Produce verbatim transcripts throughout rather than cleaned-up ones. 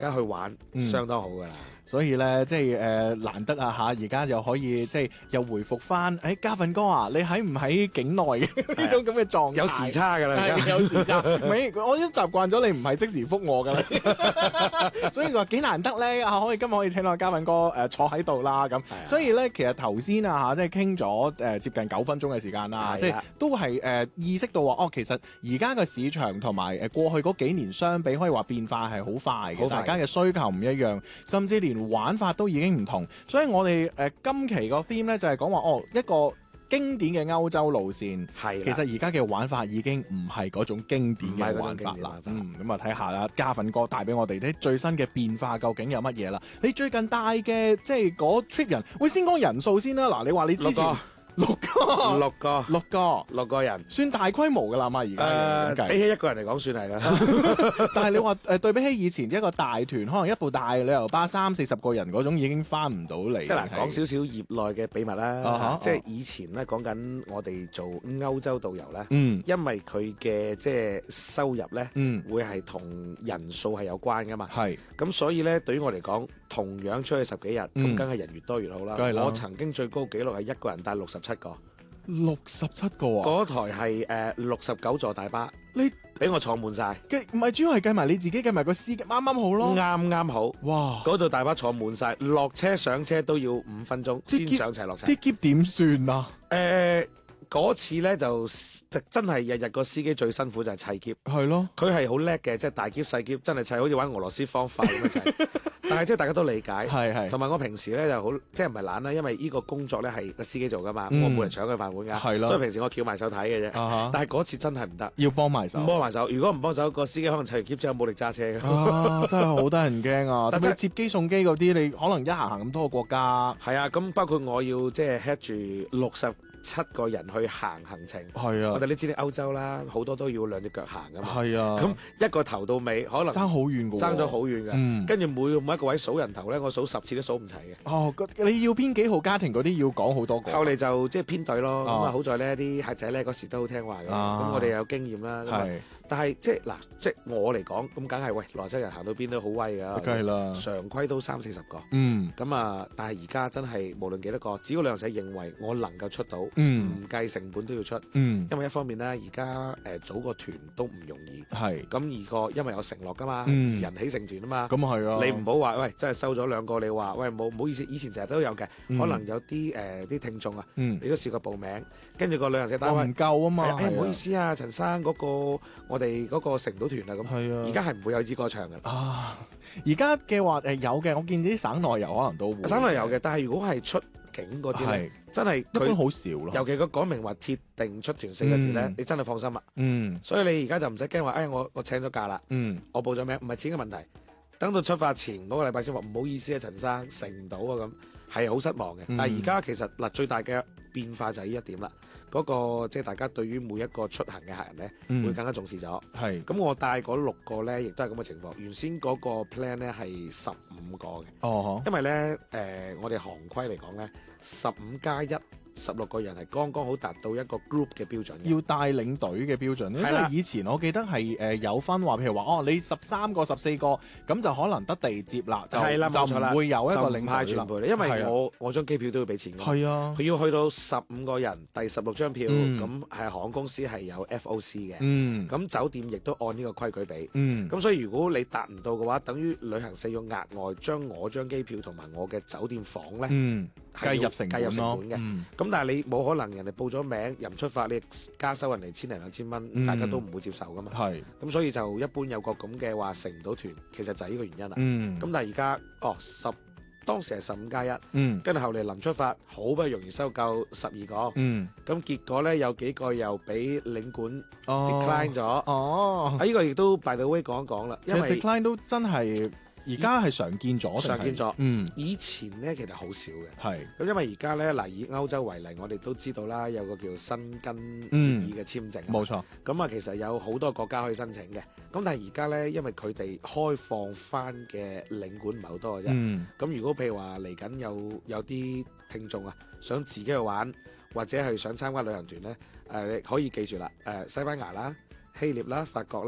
一去玩， 嗯相當好噶啦。 所以咧，即係誒、呃、難得啊嚇，而家又可以即係又回復翻，誒嘉奮哥啊，你喺唔喺境內嘅呢種咁嘅狀態？ 有時差㗎啦，而家係有時差，唔係我已經習慣咗你唔係即時覆我㗎啦，所以話幾難得咧啊！可以今日可以請到嘉奮哥誒、呃、坐喺度啦咁，所以咧其實頭先啊嚇，即係傾咗誒接近九分鐘嘅時間啦，即係都係誒、呃、意識到話哦，其實而家嘅市場同埋誒過去嗰幾年相比，可以話變化係好快嘅，大家嘅需求唔一樣，甚至連玩法都已經唔同，所以我哋誒、呃、今期個 theme 咧就係講話哦一個經典嘅歐洲路線， 係其實而家嘅玩法已經唔係嗰種經典嘅玩法啦。嗯，咁啊睇下啦，嘉奮哥帶俾我哋啲最新嘅變化究竟有乜嘢啦？你最近帶嘅即係嗰 trip 人，喂先講人數先啦。嗱，你話你之前六個六個六個六個人， 算大規模噶啦嘛？而家誒比起一個人嚟講算係啦。 但係你話誒對比起以前一個大團，可能一部大旅遊巴三四十個人嗰種已經翻唔到嚟。 即係嗱，講少少業內嘅秘密啦。 啊、 即係以前咧講緊我哋做歐洲導遊咧， 嗯， 因為佢嘅即係收入咧， 嗯， 會係同人數係有關噶嘛。 係。 咁所以咧，對於我嚟講，同樣出去十幾日，咁梗係人越多越好啦。我曾經最高紀錄係一個人帶六十七個。 六十七個啊！ 嗰台係誒六十九座大巴， 你俾我坐滿晒。 唔係主要係計埋你自己，計埋個司機，啱啱好咯。 啱啱好。 哇！ 嗰度大巴坐滿晒，落車上車都要五分鐘先上齊落車。 啲喼點算啊？ 誒、呃。嗰次咧就就真係日日個司機最辛苦就係砌喼， 係咯， 佢係好叻嘅，即係大喼細喼真係砌，好似玩俄羅斯方塊咁樣砌。但係即係大家都理解， 係係。 同埋我平時咧就好，即係唔係懶啦，因為呢個工作咧係個司機做噶嘛， 嗯、 我冇人搶佢飯碗㗎， 係咯。 所以平時我翹埋手睇嘅啫。 Uh-huh. 但係嗰次真係唔得， 要幫埋手， 唔幫埋手。如果唔幫手，個司機可能砌完喼之後冇力揸車嘅。 啊，真係好得人驚啊！特別接機送機嗰啲，你可能一行行咁多個國家。 係啊，咁包括我要即係 head 住六十七個人去行行程， 係啊， 我哋你知你歐洲啦，好多都要兩隻腳行噶嘛， 係啊， 咁一個頭到尾可能爭好遠㗎， 爭咗好遠㗎，跟、嗯、住每每一個位數人頭咧，我數十次都數唔齊嘅。 哦，你要編幾號家庭嗰啲要講好多個。 後嚟就即係編隊咯，咁啊好在呢啲客仔咧嗰時都好聽話嘅，咁、啊、我哋有經驗啦。係，但係即係嗱，即係我嚟講，咁梗係喂，羅州人行到邊都好威㗎， 梗係啦， 常規都三四十個。 嗯， 咁啊，但係而家真係無論幾多個，只要旅行社認為我能夠出到，唔、嗯、計成本都要出， 嗯， 因為一方面咧，而家誒組個團都唔容易， 係， 咁二個因為有承諾噶嘛， 嗯、 人起成團啊嘛， 咁係啊， 你唔好話喂，真係收咗兩個，你話喂冇唔好意思，以前成日都有嘅、嗯，可能有啲誒啲聽眾啊、嗯，你都試過報名，跟住個旅行社單位唔夠啊嘛， 誒唔好意思啊，陳生嗰、嗰個我哋嗰個成唔到團啊咁，係啊，而家係唔會有呢支歌唱嘅啊，而家嘅話誒有嘅，我見啲省內遊可能都會， 省內遊嘅，但係如果係出境嗰啲咧，真係一般好少咯。 尤其佢講明話鐵定出團四個字咧、嗯，你真係放心啦。嗯，所以你而家就唔使驚話，誒、哎、我我請咗假啦。嗯，我報咗名，唔係錢嘅問題。等到出發前嗰、那個禮拜先話唔好意思啊，陳生成唔到啊咁，係好失望嘅、嗯。但係而家其實嗱最大嘅變化就係呢一點啦。嗰、那個即係、就是、大家對於每一個出行嘅客人咧、嗯，會更加重視咗。係。咁我帶嗰六個咧，亦都係咁嘅情況。原先嗰個 plan 咧係十五個嘅。哦。因為咧誒、呃，我哋行規嚟講咧，十五加一。十六個人係剛剛好達到一個 group 嘅標準，要帶領隊嘅標準。因為以前我記得係誒有分話，譬如話哦，你十三個、十四個咁就可能得地接啦，就就唔會有一個領隊啦。因為我我張機票都要俾錢㗎。係啊，佢要去到十五個人，第十六張票咁係、嗯、航空公司係有 F O C 嘅。嗯，咁酒店亦都按呢個規矩俾。嗯，咁所以如果你達唔到嘅話，等於旅行社要額外將我張機票同埋我嘅酒店房咧，嗯，計入成計入成本嘅。嗯咁但係你冇可能人哋報咗名又唔出發，你加收人哋千零兩千蚊，嗯，大家都唔會接受噶嘛。係，咁所以就一般有個咁嘅話成唔到團，其實就係呢個原因啦。嗯，咁但係而家哦十當時係十五加一，嗯，跟住後嚟臨出發好不容易收夠十二個，嗯，咁結果咧有幾個又俾領館 decline 咗。哦，啊呢個亦都 by the way 講一講啦，因為 decline 都真係。而家係常見咗，常見咗。嗯，以前咧其實好少嘅。係。咁因為而家咧嗱，以歐洲為例，我哋都知道啦，有個叫申根協議嘅簽證。冇錯。咁啊，其實有好多國家可以申請嘅。咁但係而家咧，因為佢哋開放翻嘅領館唔係好多嘅啫。嗯。咁如果譬如話嚟緊有有啲聽眾啊，想自己去玩，或者係想參加旅行團咧，誒、呃、可以記住啦，誒、呃、西班牙啦、希臘啦、法國啦。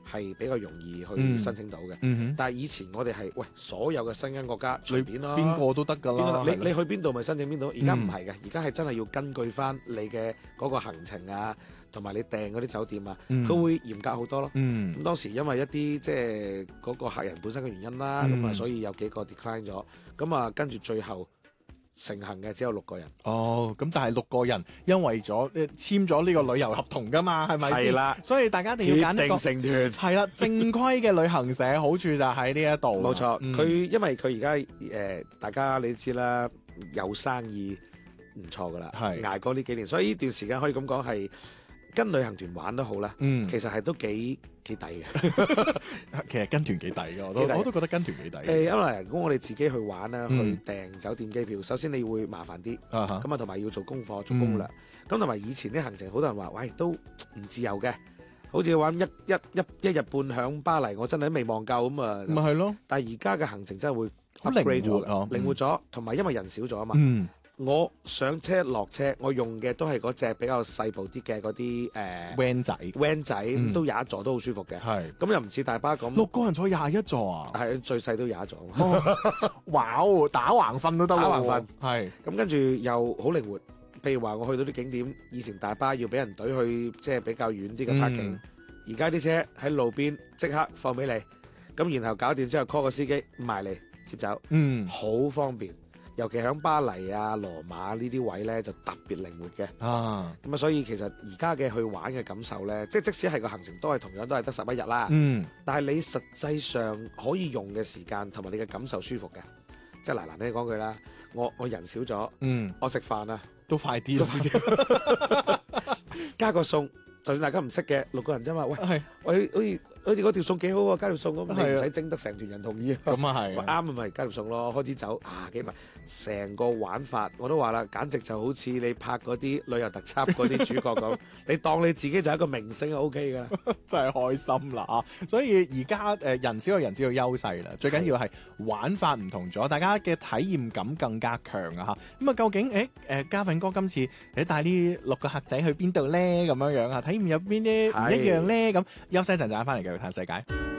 係比較容易去申請到嘅。 嗯嗯、 但係以前我哋係喂所有嘅申根國家隨便咯， 邊個都得㗎啦。 你你去邊度咪申請邊度？而家唔係嘅，而家係真係要根據翻你嘅嗰個行程啊，同埋你訂嗰啲酒店啊，佢、嗯、會嚴格好多咯。咁、嗯、當時因為一啲即係嗰個客人本身嘅原因啦，咁啊、嗯、所以有幾個 decline 咗，咁啊跟住最後成行嘅只有六個人。 哦，咁但係六個人因為咗簽咗呢個旅遊合同㗎嘛，係咪先？ 係啦， 所以大家一定要揀一個成團。係啦，正規嘅旅行社，好處就喺呢一度。 冇錯，佢、嗯、因為佢而家誒大家你知啦，有生意唔錯㗎啦，係捱過呢幾年，所以呢段時間可以咁講係。跟旅行團玩都好啦，嗯、其實係都幾幾抵嘅。 其實跟團幾抵嘅，我都我都覺得跟團幾抵。 誒，因為如果我哋自己去玩啦，嗯、去訂酒店機票，首先你會麻煩啲，咁啊同埋要做功課、做攻略。咁同埋以前啲行程，好多人話，喂，都唔自由嘅，好似玩一一一一日半響巴黎，我真係都未望夠咁啊。咪係咯。但係而家嘅行程真係會 upgrade 咗，靈活咗，同埋、嗯、因為人少咗啊嘛。嗯我上車落車，我用嘅都係嗰隻比較細部啲嘅嗰啲誒 van 仔 van 仔，嗯、都廿一座都好舒服嘅。係咁又唔似大巴咁六個人坐廿一座啊！ 係最細都廿一座。 哇！打橫瞓都得， 打橫瞓係咁跟住又好靈活。譬如話我去到啲景點，以前大巴要俾人隊去，即係比較遠啲嘅 parking。而家啲車喺路邊即刻放俾你，咁然後搞掂之後 call 個司機埋嚟接走，嗯，好方便。尤其喺巴黎啊、羅馬呢啲位咧，就特別靈活嘅。啊，咁啊，所以其實而家嘅去玩嘅感受咧，即係即使係個行程都係同樣都係得十一日啦。嗯，但係你實際上可以用嘅時間同埋你嘅感受舒服嘅，即係嗱嗱，聽你講句啦，我我人少咗，嗯，我食飯啊都快啲， 都快啲，加個餸，就算大家唔識嘅六個人啫嘛，喂，係，喂，好似。好似嗰條餸幾好啊，加條餸咁，你唔使蒸得成團人同意。 咁啊係， 啱咪加條餸咯。開始走啊，幾埋成個玩法，我都話啦，簡直就好似你拍嗰啲旅遊特輯嗰啲主角咁，你當你自己就係一個明星就 O K 噶啦， 真係開心啦啊！所以而家誒人少有人少嘅優勢啦，最緊要係玩法唔同咗，大家嘅體驗感更加強啊嚇！咁啊，究竟誒誒嘉奮哥今次你帶呢六個客仔去邊度咧？咁樣樣啊，體驗有邊啲唔一樣咧？咁休息一陣陣翻嚟嘅。嘆世界，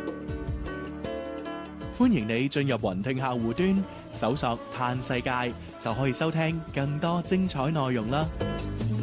歡迎你進入雲聽客戶端，搜索嘆世界就可以收聽更多精彩內容啦。